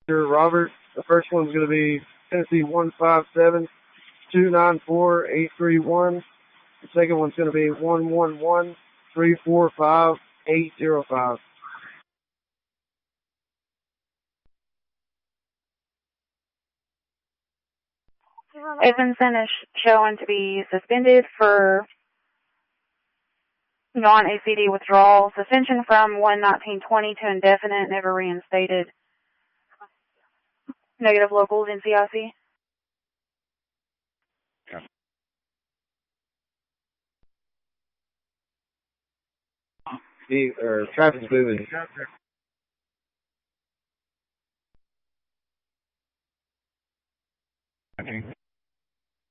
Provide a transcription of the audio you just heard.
Robert. The first one's going to be Tennessee 157-294-831. The second one's going to be 111-345-805. Edmondson is showing to be suspended for non-ACD withdrawal. Suspension from 1/19/20 to indefinite, never reinstated. Negative locals, NCIC. Traffic's moving. Okay.